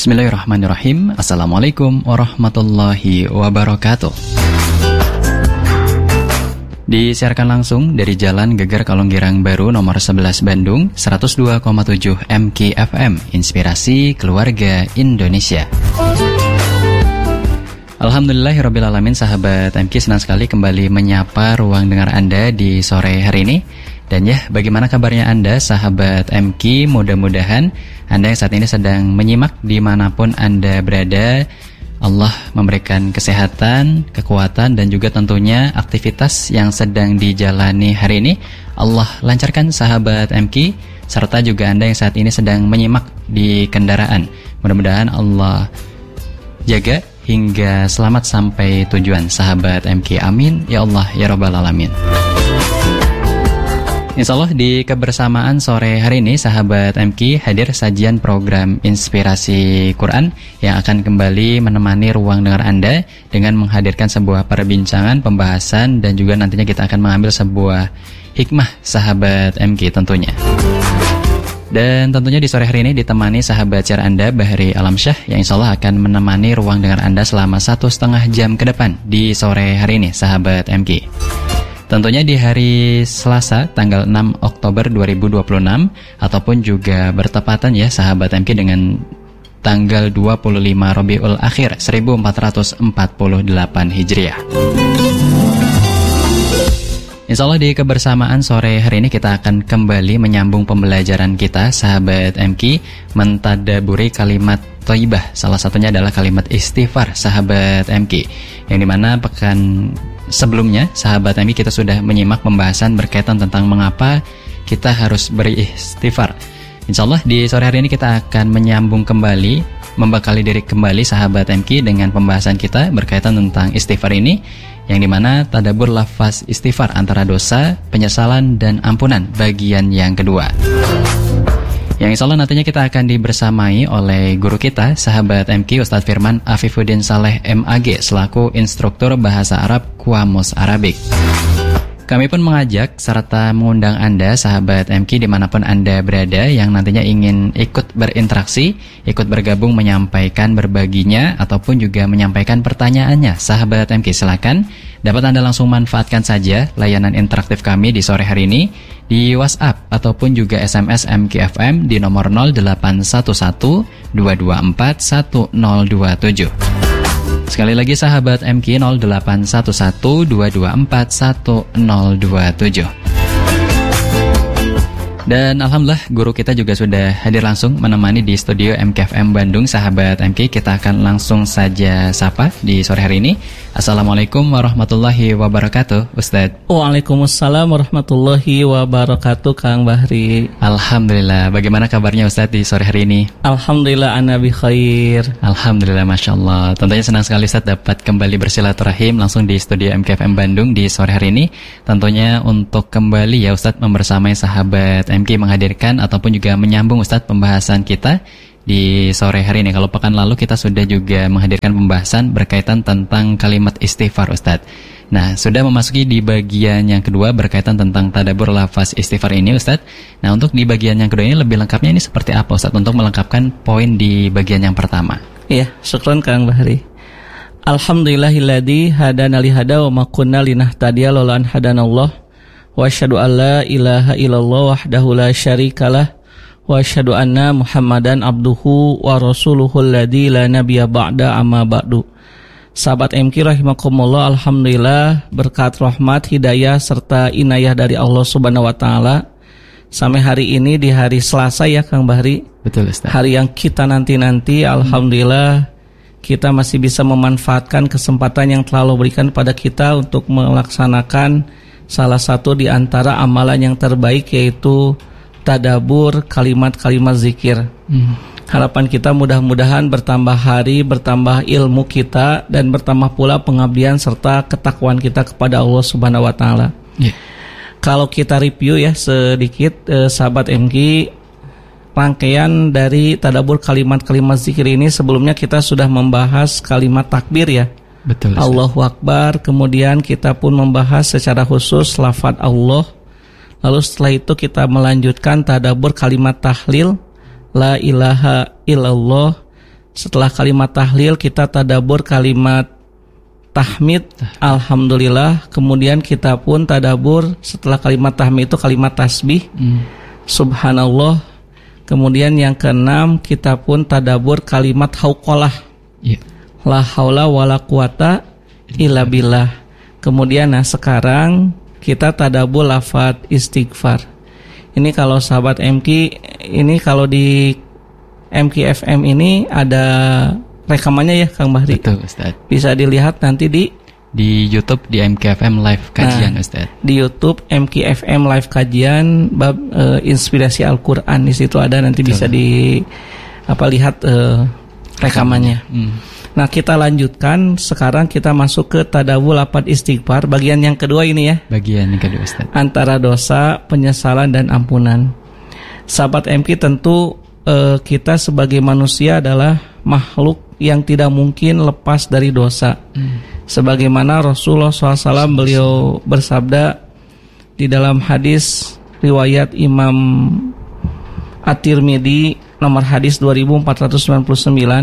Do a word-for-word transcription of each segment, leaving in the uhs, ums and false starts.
Bismillahirrahmanirrahim. Assalamualaikum warahmatullahi wabarakatuh. Disiarkan langsung dari Jalan Geger Kalonggirang Baru nomor sebelas Bandung, seratus dua koma tujuh M K F M, Inspirasi Keluarga Indonesia. Alhamdulillahirrabbilalamin, sahabat M K, senang sekali kembali menyapa ruang dengar Anda di sore hari ini. Dan ya, bagaimana kabarnya Anda, sahabat M K? Mudah-mudahan Anda yang saat ini sedang menyimak dimanapun Anda berada, Allah memberikan kesehatan, kekuatan, dan juga tentunya aktivitas yang sedang dijalani hari ini Allah lancarkan, sahabat M K, serta juga Anda yang saat ini sedang menyimak di kendaraan. Mudah-mudahan Allah jaga hingga selamat sampai tujuan, sahabat M K. Amin ya Allah ya Rabbal Alamin. Insyaallah di kebersamaan sore hari ini, sahabat M K, hadir sajian program Inspirasi Quran yang akan kembali menemani ruang dengar Anda dengan menghadirkan sebuah perbincangan, pembahasan, dan juga nantinya kita akan mengambil sebuah hikmah, sahabat M K tentunya. Dan tentunya di sore hari ini ditemani sahabat share Anda, Bahri Alamsyah, yang insyaallah akan menemani ruang dengar Anda selama satu setengah jam ke depan di sore hari ini, sahabat M K. Tentunya di hari Selasa tanggal enam Oktober dua ribu dua puluh enam, ataupun juga bertepatan ya sahabat M K dengan tanggal dua puluh lima Rabiul Akhir seribu empat ratus empat puluh delapan Hijriah. Insyaallah di kebersamaan sore hari ini kita akan kembali menyambung pembelajaran kita, sahabat M K, mentadaburi kalimat thayyibah. Salah satunya adalah kalimat istighfar, sahabat M K, yang dimana pekan sebelumnya, sahabat M K, kita sudah menyimak pembahasan berkaitan tentang mengapa kita harus beristighfar. Insyaallah di sore hari ini kita akan menyambung kembali, membekali diri kembali, sahabat M K, dengan pembahasan kita berkaitan tentang istighfar ini, yang dimana tadabbur lafaz istighfar antara dosa, penyesalan, dan ampunan bagian yang kedua, yang insyaallah nantinya kita akan dibersamai oleh guru kita, sahabat M K, Ustadz Firman Afifuddin Saleh M A G, selaku instruktur bahasa Arab Qamus Arabic. Kami pun mengajak serta mengundang Anda, sahabat M K, dimanapun Anda berada, yang nantinya ingin ikut berinteraksi, ikut bergabung, menyampaikan berbaginya, ataupun juga menyampaikan pertanyaannya, sahabat M K, silakan dapat Anda langsung manfaatkan saja layanan interaktif kami di sore hari ini di WhatsApp ataupun juga S M S M K F M di nomor nol delapan satu satu dua dua empat satu nol dua tujuh. Sekali lagi, sahabat M K, nol delapan satu satu dua dua empat satu nol dua tujuh. Dan alhamdulillah guru kita juga sudah hadir langsung menemani di studio M K F M Bandung, sahabat M K. Kita akan langsung saja sapa di sore hari ini. Assalamualaikum warahmatullahi wabarakatuh, Ustadz. Waalaikumsalam warahmatullahi wabarakatuh, Kang Bahri. Alhamdulillah, bagaimana kabarnya Ustadz di sore hari ini? Alhamdulillah, ana bi khair. Alhamdulillah, Masya Allah. Tentunya senang sekali Ustadz dapat kembali bersilaturahim langsung di studio M K F M Bandung di sore hari ini. Tentunya untuk kembali ya Ustadz membersamai sahabat M K, menghadirkan ataupun juga menyambung Ustadz pembahasan kita di sore hari ini. Kalau pekan lalu kita sudah juga menghadirkan pembahasan berkaitan tentang kalimat istighfar, Ustadz. Nah, sudah memasuki di bagian yang kedua berkaitan tentang tadabbur lafaz istighfar ini, Ustadz. Nah, untuk di bagian yang kedua ini lebih lengkapnya ini seperti apa, Ustadz, untuk melengkapkan poin di bagian yang pertama? Iya, syukran Kang Bahri. Alhamdulillahilladzi hadana li hada wa ma kunna linahtadiya laula an hadanallah. Wa asyhadu an la ilaha illallah wahdahu la syarikalah wa asyhadu anna Muhammadan abduhu wa rasuluhu alladzi la nabiyya ba'da amma ba'du. Sahabat M K rahimakumullah, alhamdulillah berkat rahmat, hidayah serta inayah dari Allah Subhanahu wa taala sampai hari ini di hari Selasa ya Kang Bahri. Betul, Ustaz. Hari yang kita nanti-nanti, alhamdulillah kita masih bisa memanfaatkan kesempatan yang telah Allah berikan pada kita untuk melaksanakan salah satu di antara amalan yang terbaik, yaitu tadabbur kalimat-kalimat zikir. Hmm. Harapan kita mudah-mudahan bertambah hari, bertambah ilmu kita, dan bertambah pula pengabdian serta ketakwaan kita kepada Allah Subhanahu wa taala. Yeah. Kalau kita review ya sedikit eh, sahabat M K, rangkaian dari tadabbur kalimat-kalimat zikir ini sebelumnya kita sudah membahas kalimat takbir ya. Betul. Allahu Akbar, kemudian kita pun membahas secara khusus lafaz Allah. Lalu setelah itu kita melanjutkan tadabbur kalimat tahlil, la ilaha illallah, Setelah kalimat tahlil kita tadabbur kalimat tahmid, alhamdulillah. Kemudian kita pun tadabbur setelah kalimat tahmid itu kalimat tasbih, hmm. subhanallah. Kemudian yang keenam kita pun tadabbur kalimat hauqalah, yeah. la haula wala quwata illa billah. Kemudian nah sekarang kita tadabbur lafaz istighfar. Ini kalau sahabat M K, ini kalau di M K F M ini ada rekamannya ya Kang Bahri. Betul Ustaz. Bisa dilihat nanti di di YouTube di M K F M Live Kajian nah, Ustaz. Di YouTube M K F M Live Kajian bab uh, inspirasi Al-Qur'an, di situ ada, nanti betul. Bisa di apa lihat uh, rekamannya. Hmm. Nah, kita lanjutkan sekarang, kita masuk ke tadabbur lafaz istighfar bagian yang kedua ini ya. Bagian yang kedua Ustaz. Antara dosa, penyesalan dan ampunan. Sahabat M K, tentu uh, kita sebagai manusia adalah makhluk yang tidak mungkin lepas dari dosa. Hmm. Sebagaimana Rasulullah shallallahu alaihi wasallam beliau bersabda di dalam hadis riwayat Imam At-Tirmidzi nomor hadis dua ribu empat ratus sembilan puluh sembilan,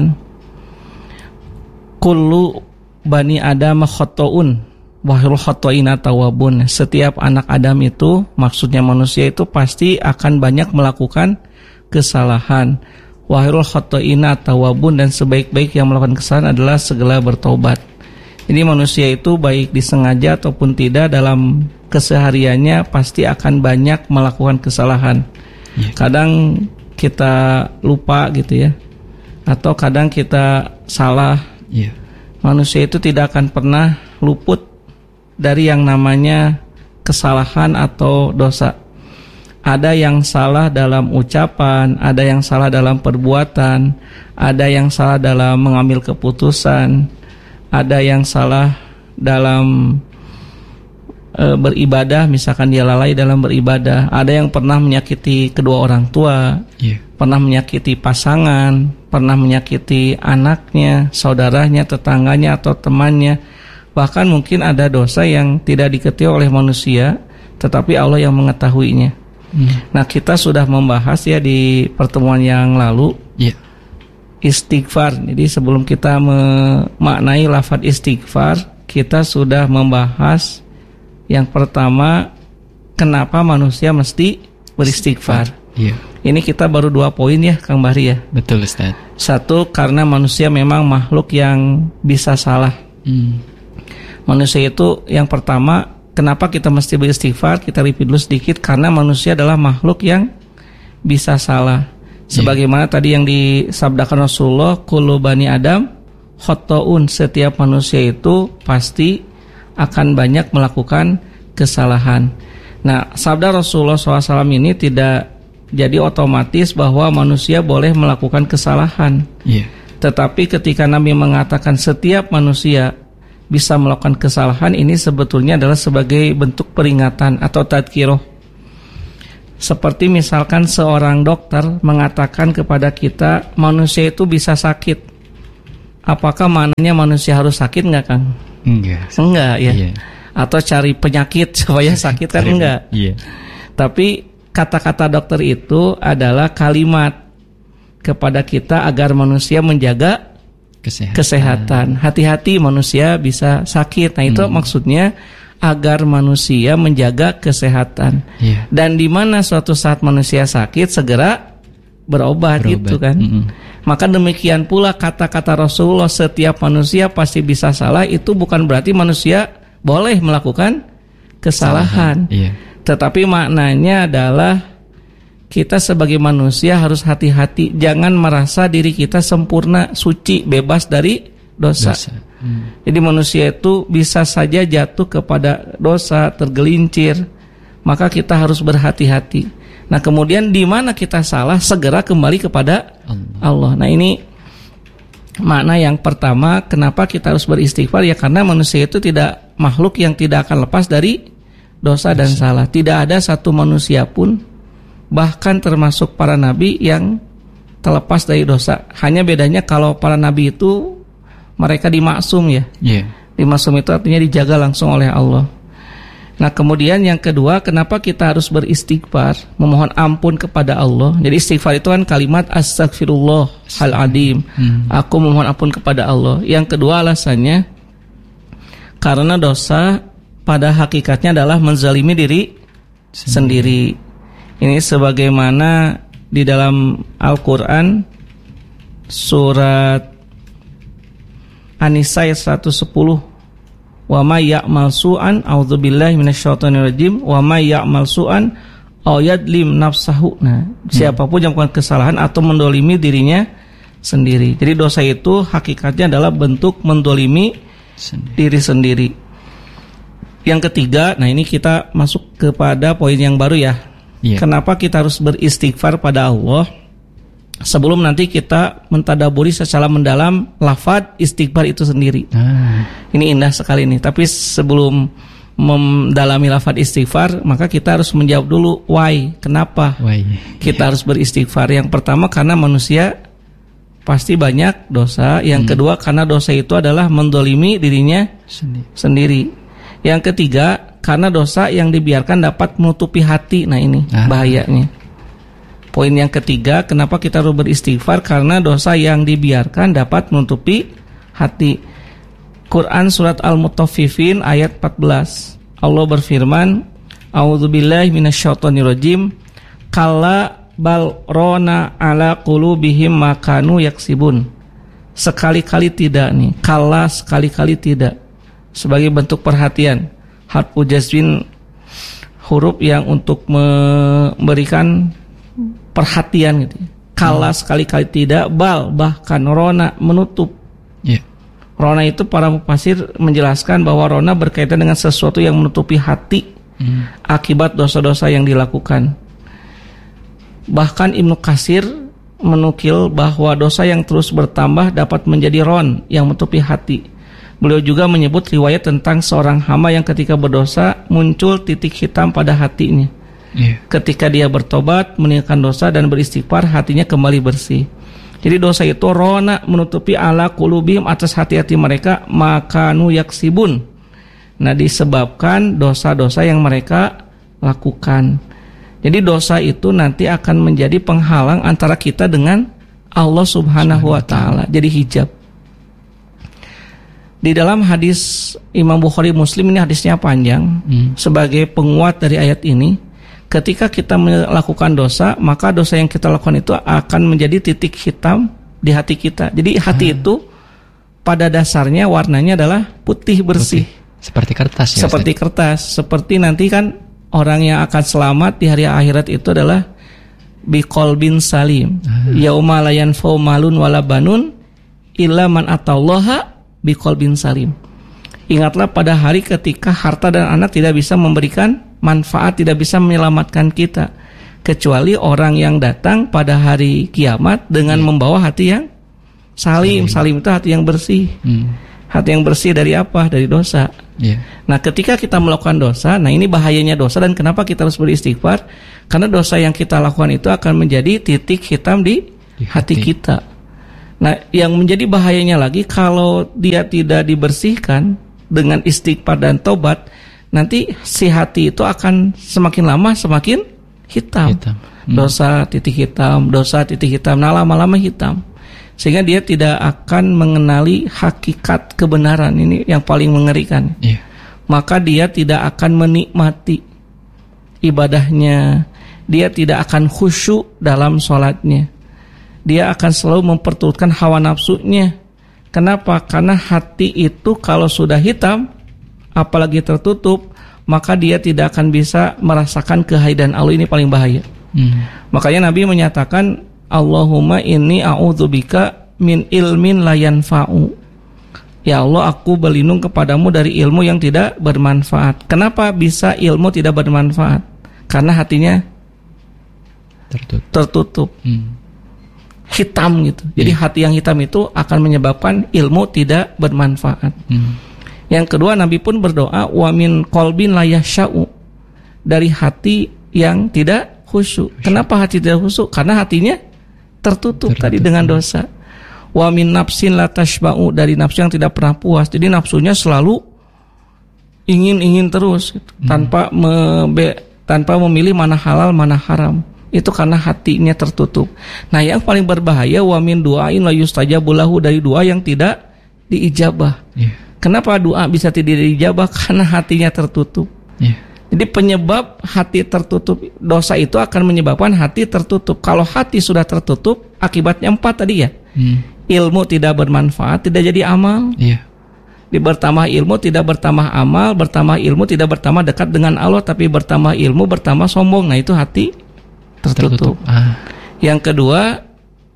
kullu bani Adam khata'un wa khairul khata'ina tawwabun. Setiap anak Adam itu, maksudnya manusia itu, pasti akan banyak melakukan kesalahan. Wa khairul khata'ina tawwabun, dan sebaik-baik yang melakukan kesalahan adalah segera bertobat. Jadi manusia itu baik disengaja ataupun tidak dalam kesehariannya pasti akan banyak melakukan kesalahan. Yeah. Kadang kita lupa gitu ya, atau kadang kita salah. Yeah. Manusia itu tidak akan pernah luput dari yang namanya kesalahan atau dosa. Ada yang salah dalam ucapan, ada yang salah dalam perbuatan, ada yang salah dalam mengambil keputusan, ada yang salah dalam e, beribadah, misalkan dia lalai dalam beribadah. Ada yang pernah menyakiti kedua orang tua, yeah. pernah menyakiti pasangan, pernah menyakiti anaknya, saudaranya, tetangganya atau temannya. Bahkan mungkin ada dosa yang tidak diketahui oleh manusia, tetapi Allah yang mengetahuinya. Hmm. Nah, kita sudah membahas ya di pertemuan yang lalu, yeah. istighfar. Jadi sebelum kita memaknai lafaz istighfar, kita sudah membahas yang pertama, kenapa manusia mesti beristighfar. Yeah. Ini kita baru dua poin ya Kang Bahri ya. Betul Ustaz. Satu, karena manusia memang makhluk yang bisa salah. Hmm. Manusia itu yang pertama, kenapa kita mesti beristighfar? Kita repeat dulu sedikit. Karena manusia adalah makhluk yang bisa salah. Sebagaimana yeah. tadi yang disabdakan Rasulullah, kullu bani Adam khata'un, setiap manusia itu pasti akan banyak melakukan kesalahan. Nah, sabda Rasulullah shallallahu alaihi wasallam ini tidak jadi otomatis bahwa manusia boleh melakukan kesalahan. Yeah. Tetapi ketika Nabi mengatakan setiap manusia bisa melakukan kesalahan, ini sebetulnya adalah sebagai bentuk peringatan atau tadkiroh. Seperti misalkan seorang dokter mengatakan kepada kita, manusia itu bisa sakit. Apakah maknanya manusia harus sakit enggak, Kang? Enggak. Enggak ya. Yeah. Atau cari penyakit supaya sakit kan enggak. Yeah. Tapi kata-kata dokter itu adalah kalimat kepada kita agar manusia menjaga kesehatan. kesehatan. Hati-hati manusia bisa sakit. Nah, itu hmm. maksudnya agar manusia menjaga kesehatan. Yeah. Dan di mana suatu saat manusia sakit, segera berobat, berobat. Gitu kan. Mm-hmm. Maka demikian pula kata-kata Rasulullah, setiap manusia pasti bisa salah, itu bukan berarti manusia boleh melakukan kesalahan. Yeah. Tetapi maknanya adalah kita sebagai manusia harus hati-hati, jangan merasa diri kita sempurna, suci, bebas dari dosa. dosa. Hmm. Jadi manusia itu bisa saja jatuh kepada dosa, tergelincir. Maka kita harus berhati-hati. Nah, kemudian di mana kita salah, segera kembali kepada Allah. Allah. Nah, ini makna yang pertama, kenapa kita harus beristighfar, ya karena manusia itu tidak makhluk yang tidak akan lepas dari dosa dan dosa. salah. Tidak ada satu manusia pun, bahkan termasuk para nabi, yang terlepas dari dosa. Hanya bedanya kalau para nabi itu mereka dimaksum ya. Yeah. Dimaksum itu artinya dijaga langsung oleh Allah. Nah kemudian yang kedua, kenapa kita harus beristighfar, memohon ampun kepada Allah. Jadi istighfar itu kan kalimat astagfirullahaladzim, hmm. aku memohon ampun kepada Allah. Yang kedua alasannya, karena dosa pada hakikatnya adalah menzalimi diri sendiri. Ini sebagaimana di dalam Al-Quran surat An-Nisa ayat seratus sepuluh, wa may ya'mal su'an a'udzubillahi minasyaitonir rajim wa may ya'mal su'an aw yadlim nafsahu. Nah, hmm. siapapun yang melakukan kesalahan atau mendolimi dirinya sendiri. Jadi dosa itu hakikatnya adalah bentuk mendolimi sendiri. diri sendiri. Yang ketiga, nah ini kita masuk kepada poin yang baru ya. Yeah. Kenapa kita harus beristighfar pada Allah? Sebelum nanti kita mentadaburi secara mendalam lafaz istighfar itu sendiri. Ah. Ini indah sekali nih. Tapi sebelum mendalami lafaz istighfar, maka kita harus menjawab dulu why, kenapa why? kita harus beristighfar. Yang pertama karena manusia pasti banyak dosa. Yang hmm. kedua karena dosa itu adalah mendolimi dirinya sendiri. sendiri. Yang ketiga karena dosa yang dibiarkan dapat menutupi hati. Nah ini ah. bahayanya. Poin yang ketiga, kenapa kita harus beristighfar? Karena dosa yang dibiarkan dapat menutupi hati. Quran surat Al-Mutaffifin ayat empat belas. Allah berfirman, a'udzubillahi minasyaitonirrajim, kalla bal rona ala qulubihim ma kanu yaksibun. Sekali-kali tidak nih, kalla sekali-kali tidak. Sebagai bentuk perhatian, harfu jazmin, huruf yang untuk memberikan perhatian gitu. Kala hmm. sekali-kali tidak, bal bahkan rona menutup. Yeah. Rona itu para mufasir menjelaskan bahwa rona berkaitan dengan sesuatu yang menutupi hati hmm. akibat dosa-dosa yang dilakukan. Bahkan Ibnu Katsir menukil bahwa dosa yang terus bertambah dapat menjadi ron yang menutupi hati. Beliau juga menyebut riwayat tentang seorang hamba yang ketika berdosa muncul titik hitam pada hatinya. Yeah. Ketika dia bertobat, meninggalkan dosa dan beristighfar, hatinya kembali bersih. Jadi dosa itu rona menutupi ala qulubihim atas hati-hati mereka makanu yaksibun. Nah disebabkan dosa-dosa yang mereka lakukan. Jadi dosa itu nanti akan menjadi penghalang antara kita dengan Allah Subhanahu wa ta'ala. Jadi hijab. Di dalam hadis Imam Bukhari Muslim, ini hadisnya panjang, hmm. sebagai penguat dari ayat ini, ketika kita melakukan dosa, maka dosa yang kita lakukan itu akan menjadi titik hitam di hati kita. Jadi hati hmm. itu pada dasarnya warnanya adalah putih bersih. Putih. Seperti kertas ya. Seperti Ustaz? kertas. Seperti nanti kan orang yang akan selamat di hari akhirat itu adalah biqalbin salim. Hmm. Yauma la yanfa'u malun wala banun illa man atallaha biqalbin salim. Ingatlah pada hari ketika harta dan anak tidak bisa memberikan manfaat, tidak bisa menyelamatkan kita, kecuali orang yang datang pada hari kiamat dengan yeah. membawa hati yang salim. Salim itu hati yang bersih. hmm. Hati yang bersih dari apa? Dari dosa. yeah. Nah ketika kita melakukan dosa, nah ini bahayanya dosa. Dan kenapa kita harus beristighfar? Karena dosa yang kita lakukan itu akan menjadi titik hitam di, di hati. hati kita. Nah yang menjadi bahayanya lagi, kalau dia tidak dibersihkan dengan istighfar dan tobat, nanti si hati itu akan semakin lama semakin hitam, hitam. Hmm. Dosa titik hitam, dosa titik hitam, nah lama-lama hitam, sehingga dia tidak akan mengenali hakikat kebenaran. Ini yang paling mengerikan. yeah. Maka dia tidak akan menikmati ibadahnya, dia tidak akan khusyuk dalam sholatnya, dia akan selalu memperturutkan hawa nafsunya. Kenapa? Karena hati itu kalau sudah hitam, apalagi tertutup, maka dia tidak akan bisa merasakan kehadiran Allah. Ini paling bahaya. hmm. Makanya Nabi menyatakan, Allahumma inni a'udzubika min ilmin la yanfa'u. Ya Allah, aku berlindung kepadamu dari ilmu yang tidak bermanfaat. Kenapa bisa ilmu tidak bermanfaat? Karena hatinya tertutup, tertutup. Hmm. hitam gitu. Jadi yeah. hati yang hitam itu akan menyebabkan ilmu tidak bermanfaat. Hmm. Yang kedua, Nabi pun berdoa, wa min qalbin la yasya'u, dari hati yang tidak khusyuk. Kenapa hati tidak khusyuk? Karena hatinya tertutup, tertutup tadi dengan dosa. Wa min nafsin la tashba'u, dari nafsu yang tidak pernah puas. Jadi nafsunya selalu ingin-ingin terus gitu, hmm. tanpa me, tanpa memilih mana halal mana haram. Itu karena hatinya tertutup. Nah, yang paling berbahaya wa min du'ain la yustajabu lahu, dari doa yang tidak diijabah. Yeah. Kenapa doa bisa tidak diijabah? Karena hatinya tertutup. Yeah. Jadi penyebab hati tertutup, dosa itu akan menyebabkan hati tertutup. Kalau hati sudah tertutup, akibatnya empat tadi ya. Hmm. Ilmu tidak bermanfaat, tidak jadi amal. Yeah. Di bertambah ilmu tidak bertambah amal, bertambah ilmu tidak bertambah dekat dengan Allah, tapi bertambah ilmu bertambah sombong. Nah, itu hati tertutup. tertutup. Ah. Yang kedua,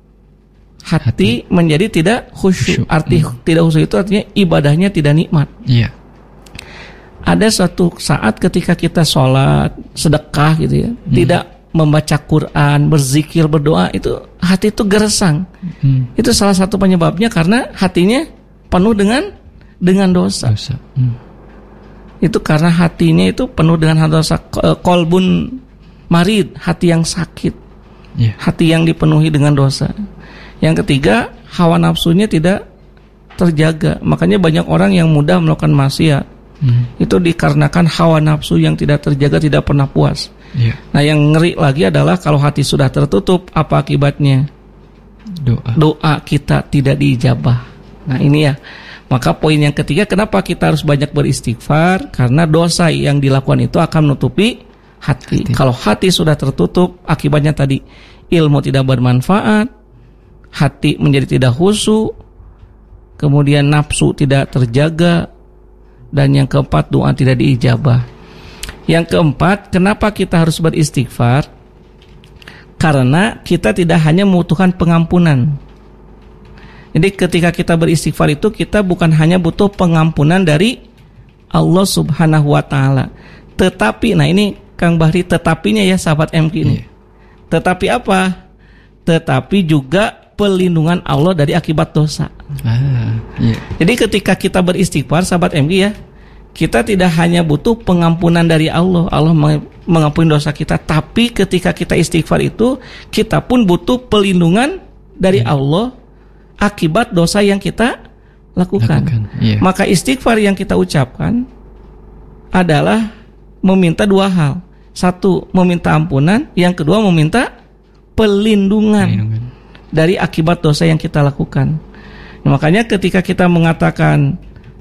hati, hati menjadi tidak khusyuk. Arti hmm. tidak khusyuk itu artinya ibadahnya tidak nikmat. Iya. Ada suatu saat ketika kita sholat, sedekah gitu ya, hmm. tidak membaca Quran, berzikir, berdoa, itu hati itu gersang. Hmm. Itu salah satu penyebabnya karena hatinya penuh dengan dengan dosa. dosa. Hmm. Itu karena hatinya itu penuh dengan dosa. Kolbun marid, hati yang sakit, yeah. hati yang dipenuhi dengan dosa. Yang ketiga, hawa nafsunya tidak terjaga. Makanya banyak orang yang mudah melakukan maksiat. Hmm. Itu dikarenakan hawa nafsu yang tidak terjaga, tidak pernah puas. Yeah. Nah, yang ngeri lagi adalah kalau hati sudah tertutup, apa akibatnya? Doa. Doa kita tidak diijabah. Nah, ini ya. Maka poin yang ketiga, kenapa kita harus banyak beristighfar? Karena dosa yang dilakukan itu akan menutupi hati. hati. Kalau hati sudah tertutup, akibatnya tadi ilmu tidak bermanfaat, hati menjadi tidak khusyuk, kemudian nafsu tidak terjaga, dan yang keempat, doa tidak diijabah. Yang keempat, kenapa kita harus beristighfar? Karena kita tidak hanya membutuhkan pengampunan. Jadi ketika kita beristighfar itu, kita bukan hanya butuh pengampunan dari Allah Subhanahu wa Ta'ala, tetapi, nah ini Kang Bahri, tetapinya ya sahabat M K ini. Yeah. Tetapi apa? Tetapi juga pelindungan Allah dari akibat dosa. Ah, yeah. Jadi ketika kita beristighfar sahabat M K ya, kita tidak hanya butuh pengampunan dari Allah, Allah mengampuni dosa kita, tapi ketika kita istighfar itu, kita pun butuh pelindungan dari yeah. Allah akibat dosa yang kita lakukan. lakukan. Yeah. Maka istighfar yang kita ucapkan adalah meminta dua hal. Satu, meminta ampunan. Yang kedua, meminta pelindungan, pelindungan dari akibat dosa yang kita lakukan. Nah, makanya ketika kita mengatakan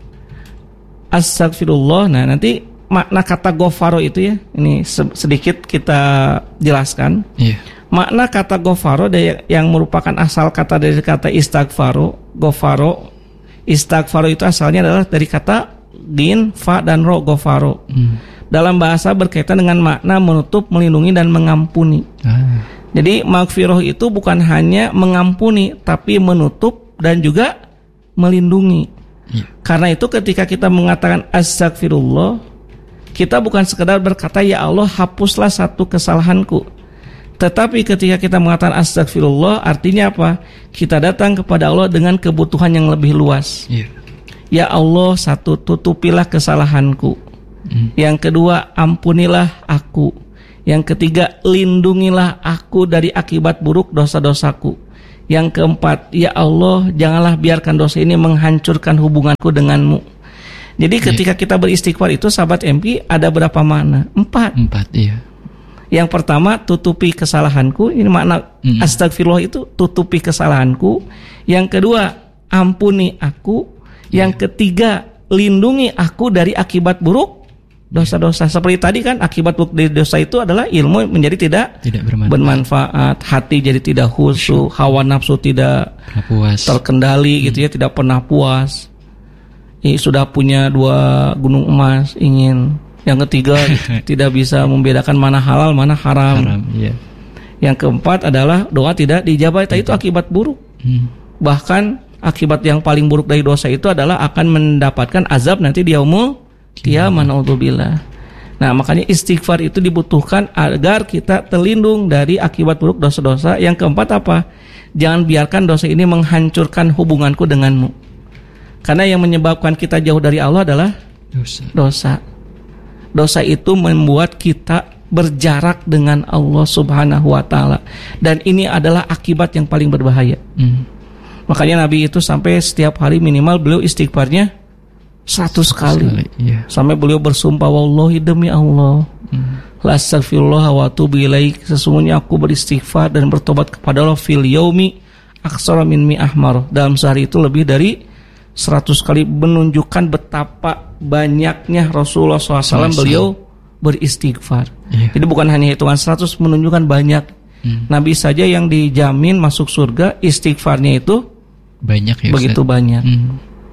astagfirullah, nah nanti makna kata gofaro itu ya, ini sedikit kita jelaskan. Yeah. Makna kata gofaro yang merupakan asal kata dari kata istighfaro, gofaro. Istighfaro itu asalnya adalah dari kata din, fa dan ro, gofaro. Hmm. Dalam bahasa berkaitan dengan makna menutup, melindungi, dan mengampuni. Ah. Jadi maghfirah itu bukan hanya mengampuni, tapi menutup dan juga melindungi. Ya. Karena itu ketika kita mengatakan astagfirullah, kita bukan sekedar berkata ya Allah hapuslah satu kesalahanku. Tetapi ketika kita mengatakan astagfirullah, artinya apa? Kita datang kepada Allah dengan kebutuhan yang lebih luas. Ya, ya Allah, satu, tutupilah kesalahanku. Hmm. Yang kedua, ampunilah aku. Yang ketiga, lindungilah aku dari akibat buruk dosa-dosaku. Yang keempat, ya Allah, janganlah biarkan dosa ini menghancurkan hubunganku denganmu. Jadi ketika kita beristighfar itu sahabat M P ada berapa makna? Empat. Empat, iya. Yang pertama, tutupi kesalahanku. Ini makna hmm. astagfirullah itu tutupi kesalahanku. Yang kedua, ampuni aku. Yang yeah. ketiga, lindungi aku dari akibat buruk dosa-dosa. Seperti tadi kan, akibat buruk dari dosa itu adalah ilmu menjadi tidak, tidak bermanfaat. bermanfaat, hati jadi tidak khusyuk, hawa nafsu tidak puas. terkendali hmm. gitu ya, tidak pernah puas. Ini sudah punya dua gunung emas, ingin yang ketiga tidak bisa membedakan mana halal mana haram. haram iya. Yang keempat adalah doa tidak dijabah. Itu akibat buruk. Hmm. Bahkan akibat yang paling buruk dari dosa itu adalah akan mendapatkan azab nanti di yaumul qiyamah. Naudzubillah. Nah, makanya istighfar itu dibutuhkan agar kita terlindung dari akibat buruk dosa-dosa. Yang keempat apa? Jangan biarkan dosa ini menghancurkan hubunganku denganmu. Karena yang menyebabkan kita jauh dari Allah adalah dosa. Dosa. Dosa itu membuat kita berjarak dengan Allah Subhanahu wa taala, dan ini adalah akibat yang paling berbahaya. Hmm. Makanya Nabi itu sampai setiap hari minimal beliau istighfarnya seratus kali. Sekali, iya. Sampai beliau bersumpah, wallahi demi Allah, hmm. la astaghfirullah wa atubu ilaih, sesungguhnya aku beristighfar dan bertobat kepada Allah fil yaumi aksara min mi'ah marrah, dalam sehari itu lebih dari seratus kali, menunjukkan betapa banyaknya Rasulullah shallallahu alaihi wasallam beliau beristighfar. Iya. Jadi bukan hanya hitungan seratus, menunjukkan banyak. hmm. Nabi saja yang dijamin masuk surga, istighfarnya itu banyak ya, begitu Ustaz. Banyak. hmm.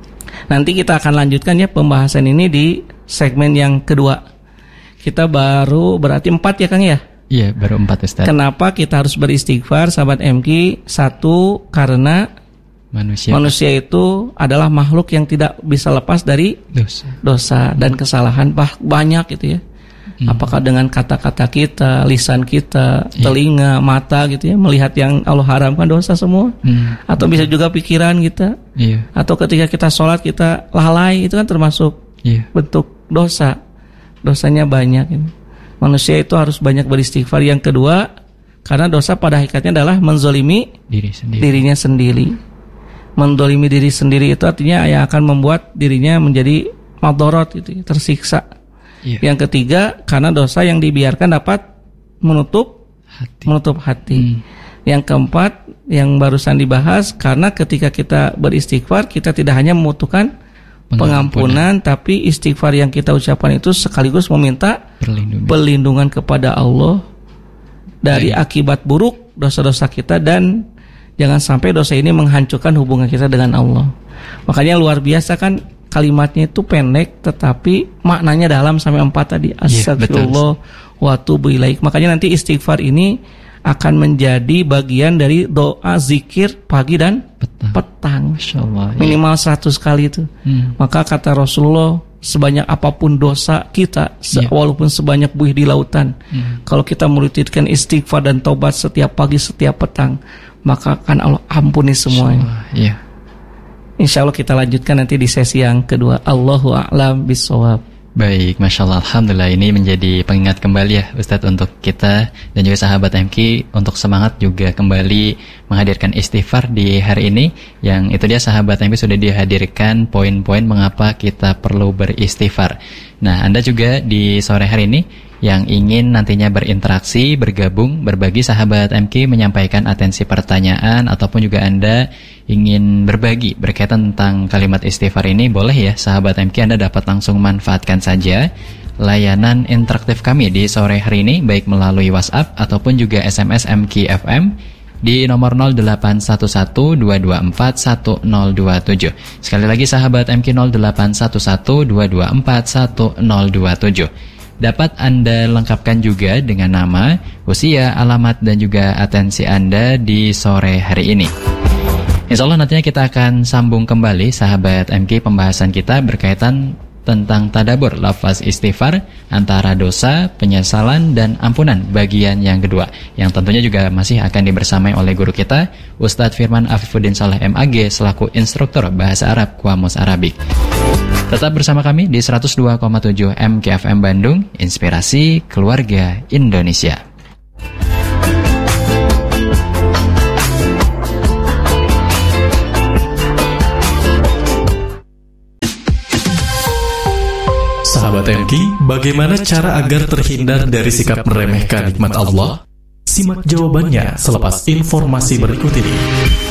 Nanti kita akan lanjutkan ya pembahasan ini di segmen yang kedua. Kita baru berarti empat ya Kang ya? Iya, baru empat Ustaz. Kenapa kita harus beristighfar sahabat M K? Satu, karena manusia, manusia itu adalah makhluk yang tidak bisa lepas dari dosa, dosa dan kesalahan bah- banyak gitu ya. Hmm. Apakah dengan kata-kata kita, lisan kita, yeah. telinga, mata gitu ya, melihat yang Allah haramkan dosa semua. Hmm. Atau bisa juga pikiran kita. Yeah. Atau ketika kita sholat kita lalai, itu kan termasuk yeah. bentuk dosa. Dosanya banyak ini. Manusia itu harus banyak beristighfar. Yang kedua, karena dosa pada hakikatnya adalah menzolimi Diri sendiri. dirinya sendiri. Menzolimi diri sendiri itu artinya yang akan membuat dirinya menjadi madorot gitu, tersiksa. Yeah. Yang ketiga, karena dosa yang dibiarkan dapat menutup hati. Menutup hati. Hmm. Yang keempat, yang barusan dibahas, karena ketika kita beristighfar, kita tidak hanya membutuhkan pengampunan, pengampunan tapi istighfar yang kita ucapkan itu sekaligus meminta perlindungan, perlindungan kepada Allah dari Baik. akibat buruk dosa-dosa kita, dan jangan sampai dosa ini menghancurkan hubungan kita dengan Allah. Makanya luar biasa kan, kalimatnya itu pendek tetapi maknanya dalam sampai empat tadi. Astagfirullah wa atubu ilaih. Makanya nanti istighfar ini akan menjadi bagian dari doa zikir pagi dan petang, petang. Insyaallah, minimal ya. seratus kali itu. hmm. Maka kata Rasulullah, sebanyak apapun dosa kita, ya. walaupun sebanyak buih di lautan, hmm. kalau kita merutinkan istighfar dan taubat setiap pagi setiap petang, maka akan Allah ampuni semuanya. Iya. Insya Allah kita lanjutkan nanti di sesi yang kedua. Allahu a'lam bishawab. Baik, Masya Allah, Alhamdulillah, ini menjadi pengingat kembali ya Ustadz untuk kita dan juga sahabat M K untuk semangat juga kembali menghadirkan istighfar di hari ini. Yang itu dia sahabat M K sudah dihadirkan poin-poin mengapa kita perlu beristighfar. Nah, Anda juga di sore hari ini yang ingin nantinya berinteraksi, bergabung, berbagi, sahabat M K menyampaikan atensi pertanyaan ataupun juga Anda ingin berbagi berkaitan tentang kalimat istighfar ini, boleh ya sahabat M K, Anda dapat langsung manfaatkan saja layanan interaktif kami di sore hari ini, baik melalui WhatsApp ataupun juga S M S M K F M di nomor nol delapan satu satu dua dua empat satu nol dua tujuh. Sekali lagi sahabat M K, nol delapan satu satu dua dua empat satu nol dua tujuh. Dapat Anda lengkapkan juga dengan nama, usia, alamat, dan juga atensi Anda di sore hari ini. Insya Allah nantinya kita akan sambung kembali sahabat M K pembahasan kita berkaitan tentang tadabur lafaz istighfar, antara dosa, penyesalan, dan ampunan bagian yang kedua, yang tentunya juga masih akan dibersamai oleh guru kita Ustadz Firman Afifuddin Saleh M A G selaku instruktur bahasa Arab Qamus Arabik. Tetap bersama kami di seratus dua koma tujuh M K F M Bandung, Inspirasi Keluarga Indonesia. Sahabat M K, bagaimana cara agar terhindar dari sikap meremehkan nikmat Allah? Simak jawabannya selepas informasi berikut ini.